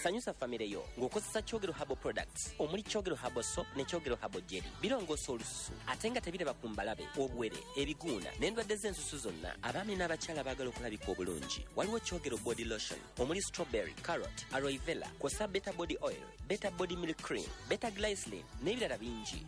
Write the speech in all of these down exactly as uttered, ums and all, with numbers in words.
sanyusa famire yo ng'okozesa Kyogero Herbal Products omuli Kyogero Herbal Soap ne Kyogero Herbal Jelly. Birongoosa olususu ate nga tebireba ku mbalabe, obuwere, ebiguuna n'endwadde z'ensusu zonna. Abaami n'abakyala baagala okulabika obulungi. Waliwo Kyogero Body Lotion omuli strawberry, carrot, aloe vera, kw'ossa Beta Body Oil, Beta Body Milk Cream, Beta Glycerin n'ebirala bingi.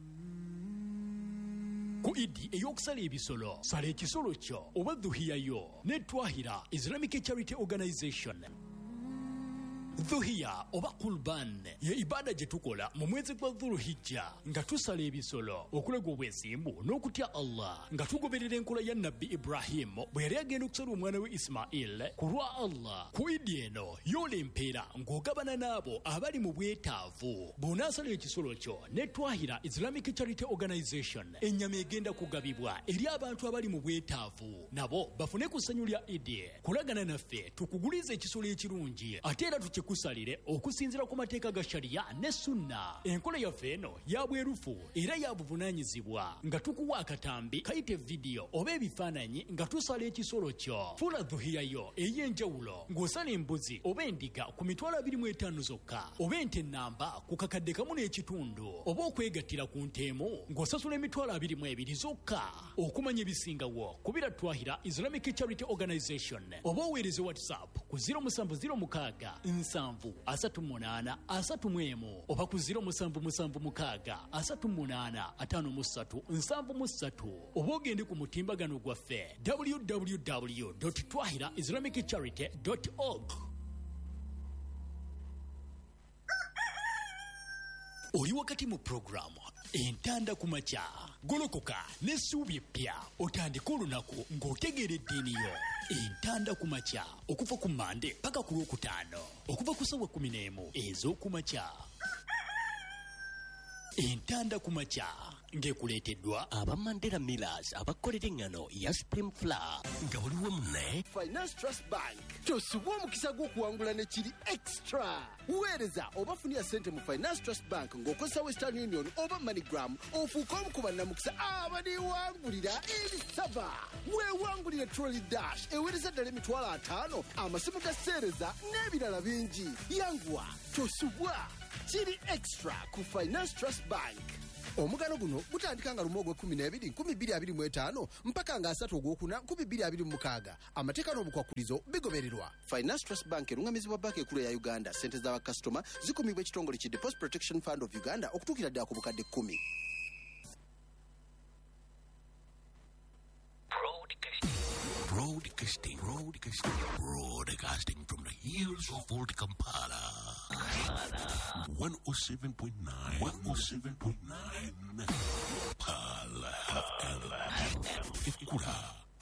Ku Idi ey'okusala ebisolo, sala ekisolo kyo oba dhuhiya yo ne Twahira Islamic Charity Organization. Dhuhiya oba Qurban ye ibada gye tukola mu mwezi gwa Dhulhijja nga tusala ebisolo okulaga obwesimbu n'okutya Allah, nga tugoberera enkola ya Nabbi Ibrahim bwe yali agenda okusala omwana we Ismail ku lwa Allah. Ku Idi eno yoola empeera ng'ogabana n'abo abali mu bwetaavu. Bw'onaasala ekisolo kyo ne Twahira Islamic Charity Organization, ennyama egenda kugabibwa eri abantu abali mu bwetaavu, nabo bafune ku ssanyu lya Idi. Kulagana naffe tukugulize ekisolo ekirungi ate era tukikusalire okusinziira ku mateeka ga sharia ne sunna. Enkola yaffe eno ya bwerufu era ya buvunaanyizibwa, nga tukuwa akatambi kayite vidiyo oba ebifaananyi nga tusala ekisolo kyo. Fula dhuhiya yo ey'enjawulo ng'osala embuzi oba endiga ku mitwalo abiri mu etaano zokka, oba ente nnamba ku kakadde kamu n'ekitundu, oba okwegattira ku nteemu ng'osasula emitwalo abiri mu ebiri zokka. Okumanya ebisingawo kubira Twahira Islamic Charity Organization, oba oweereze WhatsApp ku zero musanvu zero mukaaga nsanvu asatu munaana asatu mu emu oba ku zero musanvu musanvu mukaaga asatu munaana ataano mu ssatu nsanvu mu ssatu, oba ogende ku mutimbagano gwaffe w w w dot twahira islamic charity dot org. Oli wakati mu programu entanda ku makya. Golokoka n'essuubi eppya otandika olunaku ng'otegeera eddiini yo. Entanda ku makya okuva ku Mande paka ku Lwokutaano okuva ku ssaawa kumi n'emu ez'oku makya. Entanda ku makya ng'ekuleeteddwa aba Mandela Millers abakolera engano ya Supreme Flour. Nga waliwo munne Finance Trust Bank tosubwa omukisa gw'okuwangula ne kiri extra. Weereza oba funira ssente mu Finance Trust Bank ng'okozesa Western Union oba MoneyGram, ofuuka omu ku bannamukisa abaniwangulira ebisava. Weewangulire Trolley Dash eweereza ddala emitwalo ataano, amasimu ga sseereza n'ebirala bingi. Yanguwa tosubwa kiri extra ku Finance Trust Bank. Omugano guno gutandika nga lumu ogw'ekkumi n'ebiri nkumi bbiri abiri mu etaano mpaka nga asatu ogwokuna nkumi bbiri abiri mu mukaaga. Amateeka n'obukwakulizo bigobererwa. Finance Trust Bank erungamizibwa banka ekkulu ya Uganda. Ssente z'abakasitoma zikumibwa ekitongole ki Deposit Protection Fund of Uganda okutuukira ddala ku bukadde kkumi. Broadcasting, broadcasting, broadcasting from the hills of Old Kampala. one oh seven point nine, one oh seven point nine, Pala F M. Ekura,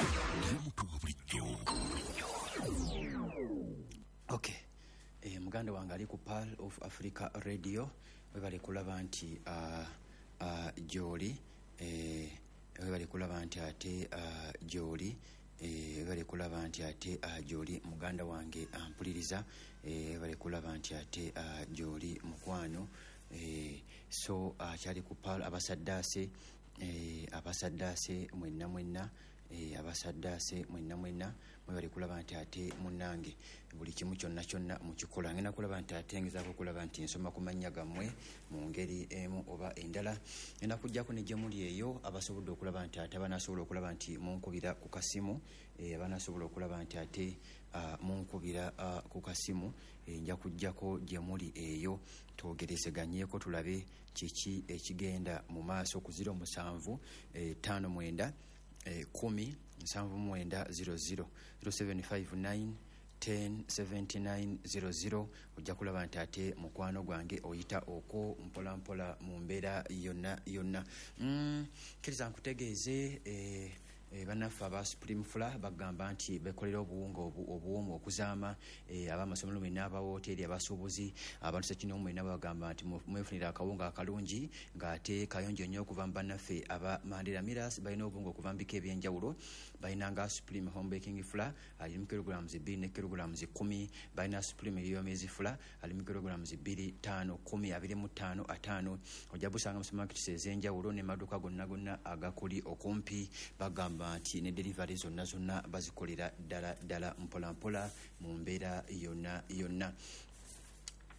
Okay. Eh, muganda wange ali ku Pearl of Africa Radio. Webale kulaba nti uh, uh, Joli eh, webale kulaba nti ate uh, Joli eh bali kulaba nti ate uh, Joli muganda wange ampuliriza eh bali kulaba nti ate uh, Joli mukwano eh so uh, kyali ku Pearl abasaddase eh abasaddase mwenna mwenna eh abasaddase mwenna mwenna mwebali kulaba nti ate munange buli kimu kyonna kyonna mukikola. Ngenda kulaba nti ate ngezaako kulaba nti nsoma ku mannya gammwe mu ngeri emu oba endala. Ngenda kujjako ne gye muli eyo abasobodde okulaba nti ate abanasobola okulaba nti munkubira ku kasimu eh abanasobola okulaba nti ate uh, munkubira uh, ku kasimu eh, nja kujjako gye muli eyo twogereseganyeeko tulabe kiki ekigenda mu maaso ku zero musanvu eh, ttaano mwenda Eh, kumi nsanvu mwenda zero zero zero seven five nine ten seventy nine zero zero. Ojja kulaba nti ate mukwano gwange oyita okwo mpola mpola mu mbeera yonna yonna. mm, kiriza nkutegeeze eh, E, banaffe aba Supreme Flour bagamba nti bekolera obuwunga obu, obuwomu okuzaama e, abamasomero mwe n'abawooteri abasuubuzi abantu sekino mwe n'abagamba nti mwefunira akawunga akalungi ng'ate kayonjo nnyo okuva mu bannaffe aba Mandela Millers. Balina obuwunga okuva mu bika ebyenjawulo. Balina nga Supreme Home Baking Flour ali mu kilograms bbiri ne kilograms kumi. Balina Supreme Lyomezi Flour ali mu kilograms bbiri ttaano kumi abiri mu ttaano ataano. Ojja busanga mu supermarkets ez'enjawulo ne maduuka gonna gonna agakuli okumpi. Bagamba nti ne delivery zonna zonna bazikolera ddala ddala mpola mpola mu mbeera yonna yonna.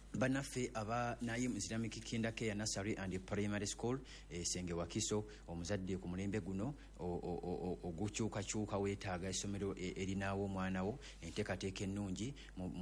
Banaffe aba Naim Islamic Kinder Care Nursery and Primary School e Senge Wakiso omuzadde ku mulembe guno ogukyuka kyuka weetaaga essomero erinaawo omwana wo enteekateeka ennungi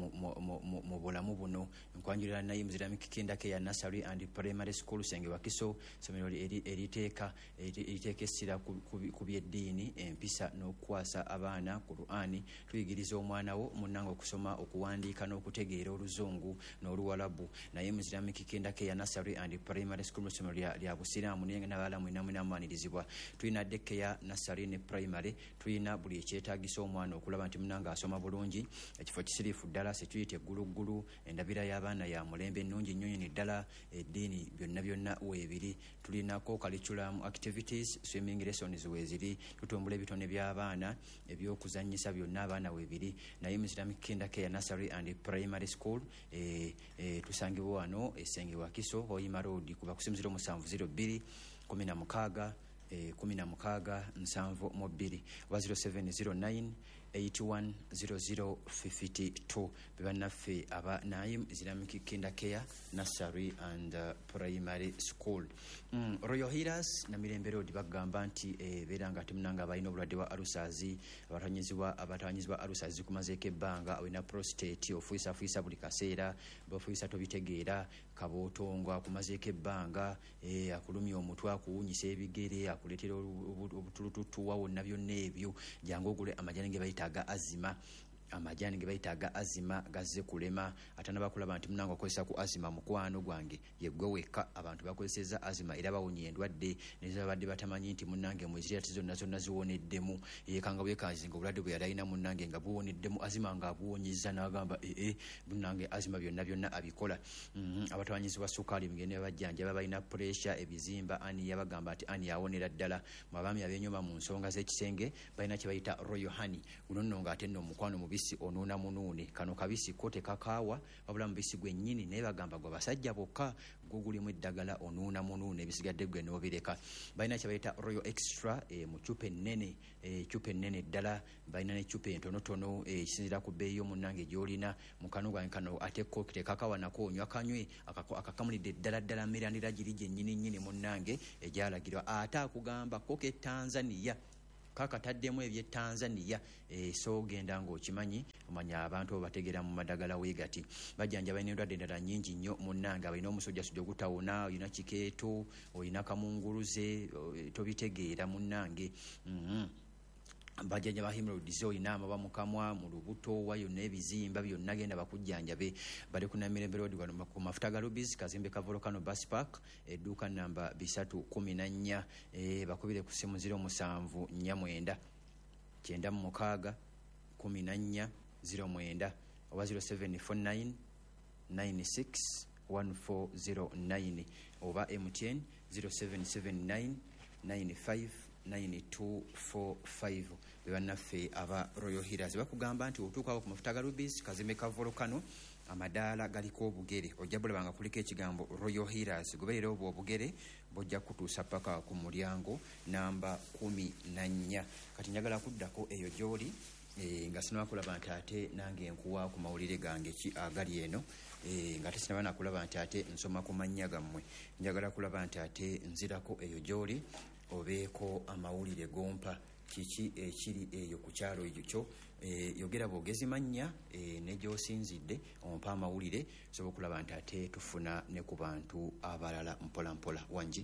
mu bulamu buno nkwanjulira Naim Islamic Kinder Care Nursery and Primary School Senge Wakiso essomero eriteeka eriteeka essira ku byeddiini empisa n'okukwasa abaana ku Qur'ani tuyigiriza omwana wo munnange okusoma okuwandiika n'okutegeera oluzungu n'oluwa Labu Naim Islamic Kinder Care Nursery and Primary School mu ssomero lya Busiramu n'abala mwina mwina amanirizibwa tulina daycare nursery ne primary tulina buli ekyetaagisa omwana okulaba nti munanga asoma bulungi ekifo kisirifu ddala sekiyita egguluggulu endabira y'abaana ya mulembe ennungi nnyonyini ddala eddiini byonna byonna weebiri tulinako curriculum activities swimming lessons weeziri tutumbula ebitone by'abaana ebyokuzannyisa byonna abaana weebiri Naim Islamic Kinder Care Nursery and Primary School eh, eh, tusangibwa wano Esenge Wakiso Oyima Road kuba kusimuziro musanvu zero bbiri kumi na mukaaga eh, kumi na mukaaga nsanvu mu bbiri wa zero seven zero nine eight one zero zero five two bebannaffe aba Naim Islamic Kinder Care Nursery and uh, Primary School. mm, Royal Healers na Mirembe Road bagamba nti eh, beranga timunanga balina obulwadde bwa alusazi abatanyizibwa abatanyizibwa alusazi kumazeeko ebbanga awina prostate ofuisa fuisa buli kaseera bofuisa tobitegeera kabootongo akumazeeko ebbanga eh, akulumya omutwe akuwunyisa ebigere akuleetera obutulututuwa wonna byonna ebyo jangu ogule amajani ge bayitaaga azima amajani ge bayitaaga azima gazze kulema atana bakulaba nti munango akozesa ku azima mukwano gwange yeggwe wekka abantu bakozeseza azima era bawonye endwadde nezo badde batamanyi nti munange mwezira tizo nazo naziwoneddemu yekanga bwekanzinga obulwadde bwe yalina munange nga buwoneddemu azima nga abuwonyiza n'agamba ee munange azima byonna byonna abikola. mm -hmm. Abatawanyizibwa sukali mugende bajjanja babalina pressure ebizimba ani yabagamba ati ani yawonera ddala mwabaami abenyoma mu nsonga z'ekisenge balina kye bayita Royal Honey guno nno nga ate nno mukwano mu bisi onuna munune kano kabisi kote kakaawa wabula mubisi gwennyini naye bagamba gwe basajja bokka gugulimu eddagala onuna munune ebisigadde gwe n'obireka balina kye bayita Royal Extra e, mu cupa ennene e, cupa ennene ddala balina ne cupa entonotono ekisinzira ku bbeeyi y'omunnange gy'olina mu kano gwange kano ate kokite kakaawa nako onywa kanywe akakamulidde ddala ddala mirandira giri gyennyini nnyini munnange egyalagirwa ate akugamba koke Tanzania kakataddemu ebye Tanzania e, so genda ng'okimanyi omanya abantu bategeera mu madagala weegati bajjanja balina endwadde endala nnyingi nnyo munnanga balina omusujja sujja ogutawona olina kikeeto olina kamunguluze tobitegeera munnange. mm -hmm. Bajjanja ba hemorrhoids olina amaba mu kamwa mu lubuto wa yonna ebizimba byonna genda bakujjanjabe bali ku Namirembe Road ku mafuta ga Rubies kazimbe ka Volcano Bus Park edduuka namba bisatu kumi na nnya e, bakubire ku simu zero musanvu nnya mwenda kyenda mu mukaaga kumi na nnya zero mwenda oba zero seven four nine nine six one four zero nine oba M T N zero seven seven nine nine five nine two four five bebannaffe aba Royal Healers bakugamba nti otuukawo ku mafuta ga Rubies kazimbe ka Volcano amadaala galiko obugere ojja bulabanga kuliko ekigambo Royal Healers goberera obwo obugere bojja kutuusa paka ku mulyango namba kumi na nnya kati njagala kuddako eyo gy'oli e, nga sinabakulaba nti ate nange nkuwa ku mawulire gange ki agali eno e, nga ate sinaba nakulaba nti ate nsoma ku mannya gammwe njagala kulaba nti ate nzirako eyo gy'oli obeeko amawulire gompa kiki ekiri eyo ku kyalo ekyo e, yogera bwogezi mannya e, ne gy'osinzidde ompa amawulire sobola okulaba nti ate tufuna ne ku bantu abalala mpola mpola. Wangi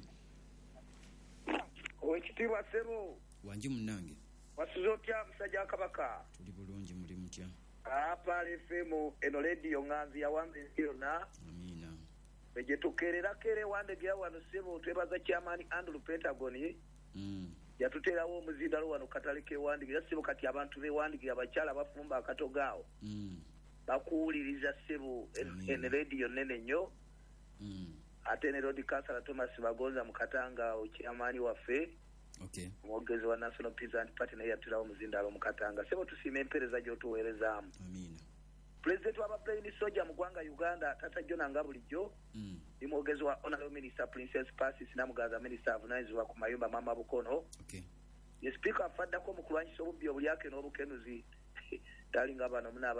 owekitiibwa Ssebo Wangi munnange wasuze otya musajja wa Kabaka? Tuli bulungi muli mutya? Apal F M eno lediyo ŋŋanzi yawamba ensi yonna. Amiina. Gye tukeererako era ewandegera wano Ssebo twebaza Chairman Andrew Pentagon mm. yatuteerawo omuzindalo wano katale kewandigira Ssebo kati abantu bewandigira abakyala bafumba akatogaawo mm. bakuwuliriza Ssebo eno lediyo nnene nnyo. mm. Ate ne Road Councillor Thomas Bagonza mu Katanga chairman waffe. Okay. Mwogezi wa National Peace and Party naye yatulawo omuzindalo mu Katanga. Ssebo tusiima empeereza gy'otuweerezaamu. Amiina. President wa Plain Soja mu ggwanga Uganda Tata John nga bulijjo mm. ni mwogezi wa Honorable Minister Princess Persis Namugaza Minister avunaanyizibwa ku mayumba Mama Bukono. Okay. Ye speaker afaddako mu kulwanyisa obubbi obulyake n'obukenuzi talinga bano muna